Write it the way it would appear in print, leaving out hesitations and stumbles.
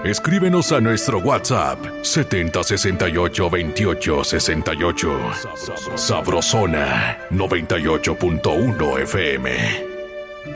Escríbenos a nuestro WhatsApp 7068-2868. Sabrosona 98.1 FM.